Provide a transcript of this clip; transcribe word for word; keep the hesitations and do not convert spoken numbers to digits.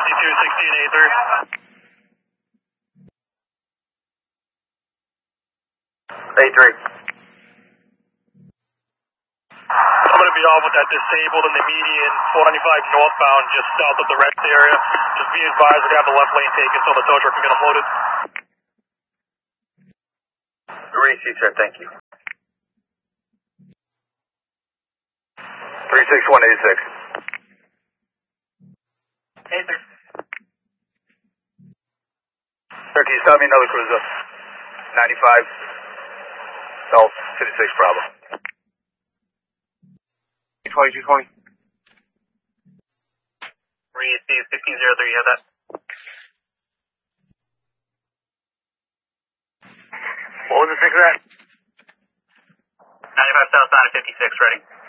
fifty-two sixteen A three. A three. I'm going to be off with that disabled in the median, four ninety-five northbound, just south of the rest area. Just be advised, we're going to have the left lane taken so the tow truck can get unloaded. Receive, sir, thank you. three six one eight six. Hey, sir. Sir, can you stop me another cruiser? ninety-five, South fifty-six Bravo. twenty-two twenty. Receive fifteen zero three, you have that? What was the six of that? ninety-five southbound at fifty-six, ready.